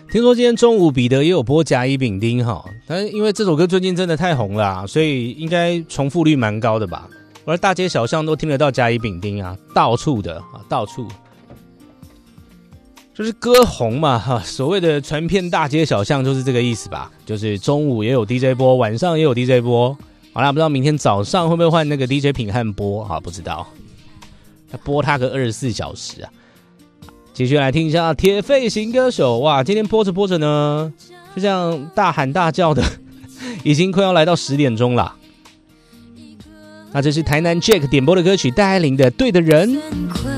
听说今天中午彼得也有播甲乙丙丁哈，但是因为这首歌最近真的太红了啊，所以应该重复率蛮高的吧。而大街小巷都听得到甲乙丙丁啊，到处的啊，到处。就是歌红嘛哈，所谓的传遍大街小巷就是这个意思吧。就是中午也有 DJ 播，晚上也有 DJ 播。好啦，不知道明天早上会不会换那个 DJ 品汉播啊？不知道，要播他个24小时啊。继续来听一下铁肺型歌手，哇，今天播着播着呢，就这样大喊大叫的，已经快要来到10点钟了。那这是台南 Jack 点播的歌曲，戴爱玲的《对的人》。